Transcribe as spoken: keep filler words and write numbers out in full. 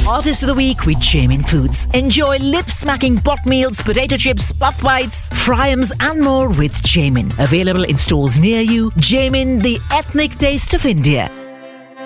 Artist of the Week with Jamin Foods. Enjoy lip-smacking bot meals, potato chips, puff bites, fryums and more with Jamin. Available in stores near you. Jamin, the ethnic taste of India.